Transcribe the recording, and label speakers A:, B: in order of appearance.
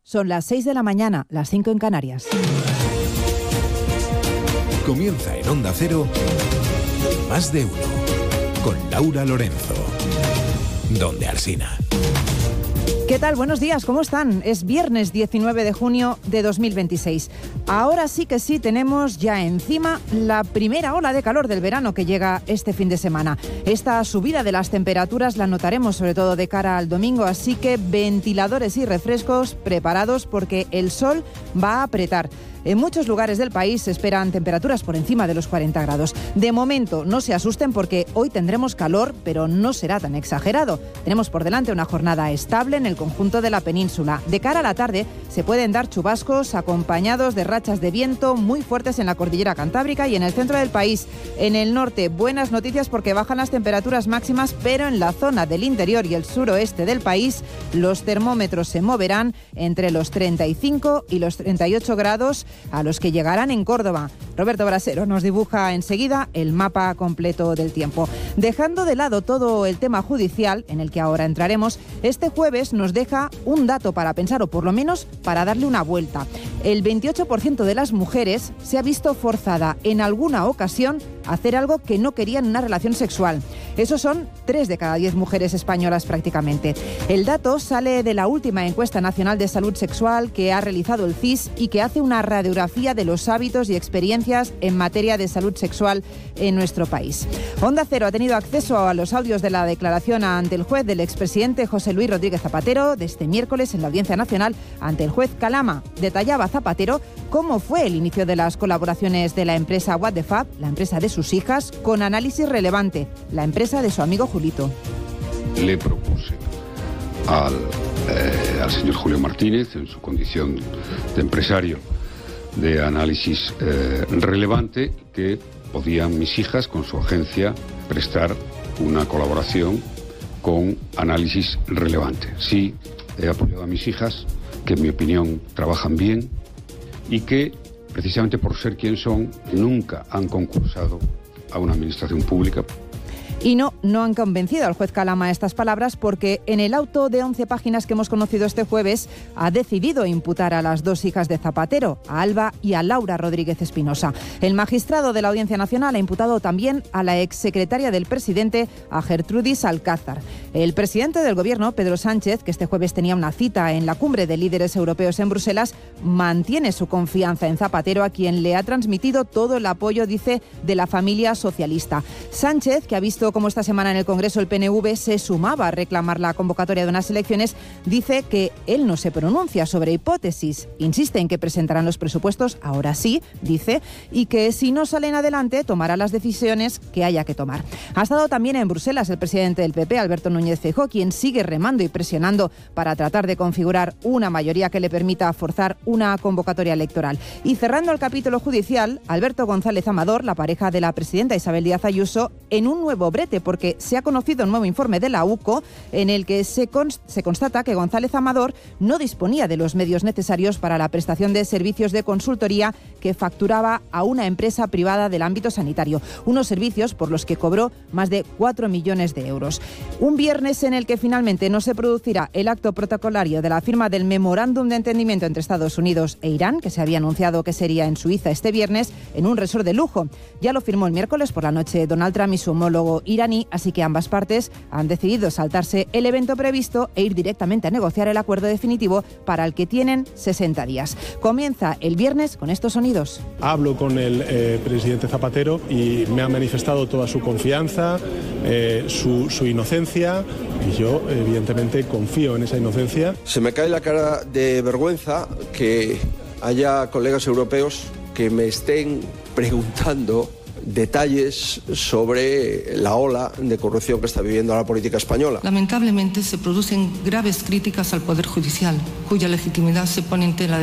A: Son las 6 de la mañana, las 5 en Canarias.
B: Comienza en Onda Cero, Más de Uno, con Laura Lorenzo. Donde Alsina.
A: ¿Qué tal? Buenos días, ¿cómo están? Es viernes 19 de junio de 2026. Ahora sí que sí tenemos ya encima la primera ola de calor del verano que llega este fin de semana. Esta subida de las temperaturas la notaremos sobre todo de cara al domingo, así que ventiladores y refrescos preparados porque el sol va a apretar. En muchos lugares del país se esperan temperaturas por encima de los 40 grados. De momento, no se asusten porque hoy tendremos calor, pero no será tan exagerado. Tenemos por delante una jornada estable en el conjunto de la península. De cara a la tarde, se pueden dar chubascos acompañados de rachas de viento muy fuertes en la cordillera cantábrica y en el centro del país. En el norte, buenas noticias porque bajan las temperaturas máximas, pero en la zona del interior y el suroeste del país, los termómetros se moverán entre los 35 y los 38 grados, a los que llegarán en Córdoba. Roberto Brasero nos dibuja enseguida el mapa completo del tiempo. Dejando de lado todo el tema judicial, en el que ahora entraremos, este jueves nos deja un dato para pensar, o por lo menos para darle una vuelta. El 28% de las mujeres se ha visto forzada en alguna ocasión a hacer algo que no quería en una relación sexual. Esos son 3 de cada 10 mujeres españolas prácticamente. El dato sale de la última encuesta nacional de salud sexual que ha realizado el CIS y que hace una radiografía de los hábitos y experiencias en materia de salud sexual en nuestro país. Onda Cero ha tenido acceso a los audios de la declaración ante el juez del expresidente José Luis Rodríguez Zapatero de este miércoles en la Audiencia Nacional ante el juez Calama. Detallaba Zapatero cómo fue el inicio de las colaboraciones de la empresa What the Fab, la empresa de sus hijas, con Análisis Relevante, la empresa de su amigo Julito.
C: Le propuse al señor Julio Martínez, en su condición de empresario de Análisis Relevante, que podían mis hijas, con su agencia, prestar una colaboración con Análisis Relevante. Sí, he apoyado a mis hijas, que en mi opinión trabajan bien y que, precisamente por ser quien son, nunca han concursado a una administración pública.
A: Y no han convencido al juez Calama estas palabras porque en el auto de 11 páginas que hemos conocido este jueves ha decidido imputar a las 2 hijas de Zapatero, a Alba y a Laura Rodríguez Espinosa. El magistrado de la Audiencia Nacional ha imputado también a la exsecretaria del presidente, a Gertrudis Alcázar. El presidente del Gobierno, Pedro Sánchez, que este jueves tenía una cita en la cumbre de líderes europeos en Bruselas, mantiene su confianza en Zapatero, a quien le ha transmitido todo el apoyo, dice, de la familia socialista. Sánchez, que ha visto como esta semana en el Congreso el PNV se sumaba a reclamar la convocatoria de unas elecciones, dice que él no se pronuncia sobre hipótesis. Insiste en que presentarán los presupuestos, ahora sí, dice, y que si no salen adelante tomará las decisiones que haya que tomar. Ha estado también en Bruselas el presidente del PP, Alberto Núñez Feijóo, quien sigue remando y presionando para tratar de configurar una mayoría que le permita forzar una convocatoria electoral. Y cerrando el capítulo judicial, Alberto González Amador, la pareja de la presidenta Isabel Díaz Ayuso, en un nuevo brete, porque se ha conocido un nuevo informe de la UCO en el que se constata que González Amador no disponía de los medios necesarios para la prestación de servicios de consultoría que facturaba a una empresa privada del ámbito sanitario, unos servicios por los que cobró más de 4 millones de euros. Un viernes en el que finalmente no se producirá el acto protocolario de la firma del memorándum de entendimiento entre Estados Unidos e Irán, que se había anunciado que sería en Suiza este viernes, en un resort de lujo. Ya lo firmó el miércoles por la noche Donald Trump y su homólogo iraní, así que ambas partes han decidido saltarse el evento previsto e ir directamente a negociar el acuerdo definitivo para el que tienen 60 días. Comienza el viernes con estos sonidos.
D: Hablo con el presidente Zapatero y me ha manifestado toda su confianza, su inocencia, y yo evidentemente confío en esa inocencia.
E: Se me cae la cara de vergüenza que haya colegas europeos que me estén preguntando detalles sobre la ola de corrupción que está viviendo la política española.
F: Lamentablemente se producen graves críticas al Poder Judicial, cuya legitimidad se pone en tela de